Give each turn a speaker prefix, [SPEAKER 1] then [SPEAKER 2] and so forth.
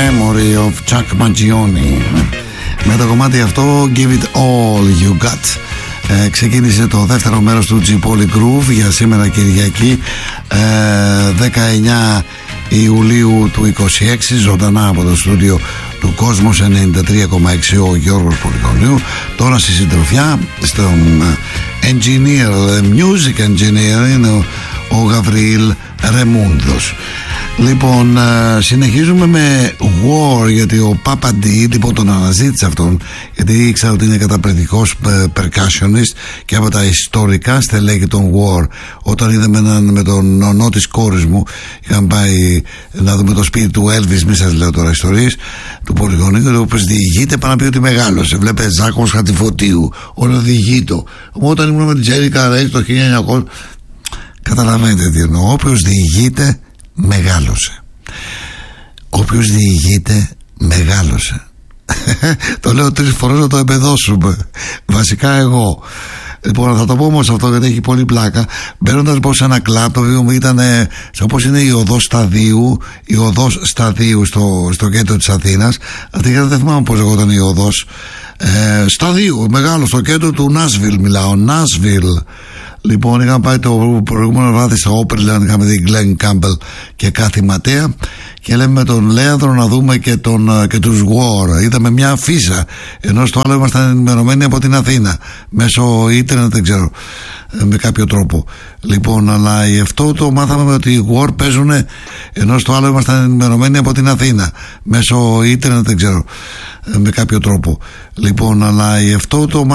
[SPEAKER 1] Memory of Chuck Mangione. Με το κομμάτι αυτό Give It All You Got ξεκίνησε το δεύτερο μέρος του G-Poly Groove για σήμερα Κυριακή 19 Ιουλίου του 26, ζωντανά από το στούντιο του Κόσμος 93,6 ο Γιώργος Πολυκονίου. Τώρα στη συντροφιά στον engineer, music engineer είναι ο Γαβριήλ Ρεμούντος. Λοιπόν, συνεχίζουμε με War, γιατί ο Papa D, λοιπόν, τον αναζήτησε αυτόν, γιατί ήξερα ότι είναι καταπληκτικός percussionist και από τα ιστορικά στελέχη των War. Όταν είδαμε με τον νονό της κόρης μου, είχαμε πάει να δούμε το σπίτι του Elvis, μη σας λέω τώρα ιστορίες, του Πολυγονίου, ο οποίος διηγείται, πάνω να πει ότι μεγάλωσε. Βλέπε Ζάκος Χατζηφωτίου, όλο διηγείτο. Όταν ήμουν με την Τζέρικα Ρέιτ το 1900, καταλαβαίνετε τι εννοώ. Όποιος διηγείται, μεγάλωσε. Όποιος διηγείται, μεγάλωσε. Το λέω 3 φορές να το εμπεδώσουμε. Βασικά εγώ. Λοιπόν, θα το πω όμως αυτό γιατί έχει πολύ πλάκα. Μπαίνοντας λοιπόν σε ένα κλαμπ, το οποίο μου ήταν όπως είναι η οδός Σταδίου στο κέντρο της Αθήνας. Αυτή δεν θυμάμαι πώς λεγόταν η οδός Σταδίου, μεγάλο, στο κέντρο του Νάσβιλ μιλάω, Νάσβιλ. Λοιπόν, είχαμε πάει το προηγούμενο βράδυ στο Opryland, είχαμε δει Glenn Campbell και Κάθη Ματέα και λέμε με τον Λέανδρο να δούμε και τους War. Είδαμε μια αφίσα, ενώ στο άλλο ήμασταν ενημερωμένοι από την Αθήνα μέσω ίντερνετ, δεν ξέρω, με κάποιο τρόπο. Λοιπόν, αλλά αυτό το μάθαμε ότι οι War παίζουν, ενώ στο άλλο ήμασταν ενημερωμένοι από την Αθήνα μέσω ίντερνετ, δεν ξέρω, με κάποιο τρόπο. Λοιπόν, αλλά αυτό το